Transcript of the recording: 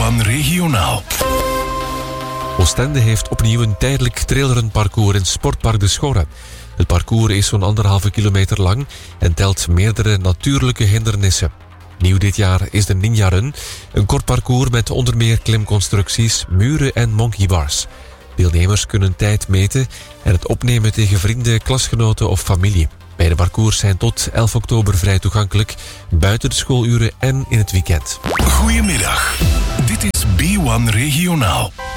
B1 Regionaal. Oostende heeft opnieuw een tijdelijk trailrunparcours in Sportpark de Schorre. Het parcours is zo'n 1,5 kilometer lang en telt meerdere natuurlijke hindernissen. Nieuw dit jaar is de Ninja Run, een kort parcours met onder meer klimconstructies, muren en monkeybars. Deelnemers kunnen tijd meten en het opnemen tegen vrienden, klasgenoten of familie. Beide parcours zijn tot 11 oktober vrij toegankelijk, buiten de schooluren en in het weekend. Goedemiddag, dit is B1 Regionaal.